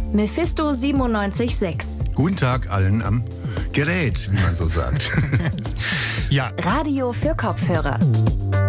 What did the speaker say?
Mephisto 97.6. Guten Tag allen am Gerät, wie man so sagt. Ja. Radio für Kopfhörer.